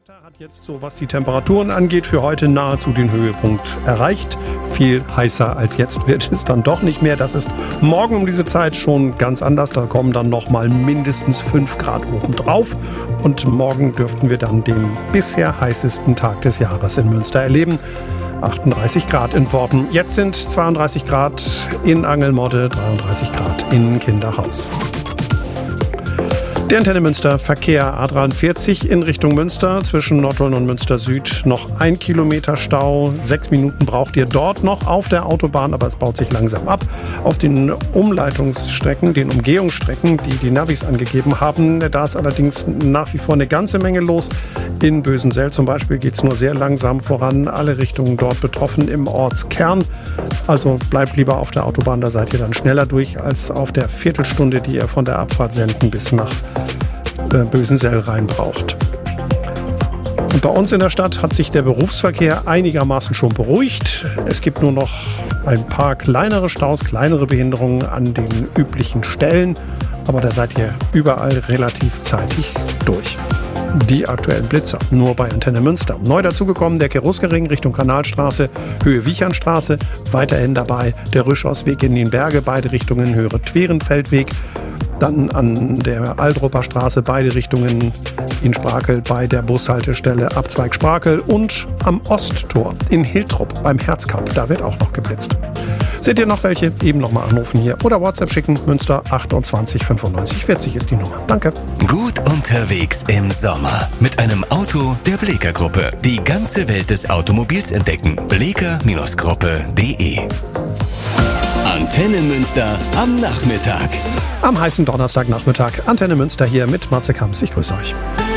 Wetter hat jetzt, so was die Temperaturen angeht, für heute nahezu den Höhepunkt erreicht. Viel heißer als jetzt wird es dann doch nicht mehr. Das ist morgen um diese Zeit schon ganz anders. Da kommen dann noch mal mindestens 5 Grad obendrauf. Und morgen dürften wir dann den bisher heißesten Tag des Jahres in Münster erleben. 38 Grad in Worten. Jetzt sind 32 Grad in Angelmodde, 33 Grad in Kinderhaus. Der Antenne Münster Verkehr A43 in Richtung Münster. Zwischen Nottuln und Münster Süd noch 1 Kilometer Stau. 6 Minuten braucht ihr dort noch auf der Autobahn, aber es baut sich langsam ab. Auf den Umleitungsstrecken, den Umgehungsstrecken, die die Navis angegeben haben, da ist allerdings nach wie vor eine ganze Menge los. In Bösensell zum Beispiel geht es nur sehr langsam voran. Alle Richtungen dort betroffen im Ortskern. Also bleibt lieber auf der Autobahn, da seid ihr dann schneller durch als auf der Viertelstunde, die ihr von der Abfahrt Senden bis nach Bösensell rein braucht. Und bei uns in der Stadt hat sich der Berufsverkehr einigermaßen schon beruhigt. Es gibt nur noch ein paar kleinere Staus, kleinere Behinderungen an den üblichen Stellen. Aber da seid ihr überall relativ zeitig durch. Die aktuellen Blitzer nur bei Antenne Münster. Neu dazugekommen der Cheruskering Richtung Kanalstraße, Höhe Wiechernstraße. Weiterhin dabei der Rüschhausweg in den Berge, beide Richtungen Höhere Twerenfeldweg. Dann an der Aldrupper Straße beide Richtungen in Sprakel bei der Bushaltestelle Abzweig Sprakel und am Osttor in Hiltrup beim Herzkamp. Da wird auch noch geblitzt. Seht ihr noch welche? Eben nochmal anrufen hier oder WhatsApp schicken. Münster 28 95 40 ist die Nummer. Danke. Gut unterwegs im Sommer mit einem Auto der Bleeker Gruppe. Die ganze Welt des Automobils entdecken. bleeker-gruppe.de. Antenne Münster am Nachmittag. Am heißen Donnerstagnachmittag. Antenne Münster hier mit Matze Kamps. Ich grüße euch.